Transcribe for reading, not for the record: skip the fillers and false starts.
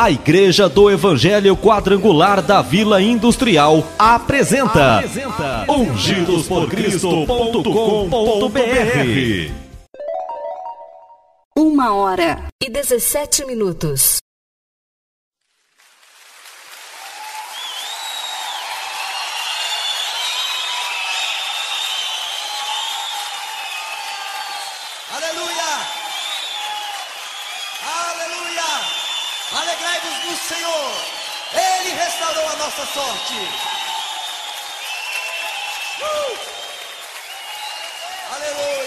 A Igreja do Evangelho Quadrangular da Vila Industrial apresenta ungidosporcristo.com.br. 1h17. Alegrai-vos no Senhor, Ele restaurou a nossa sorte. Aleluia.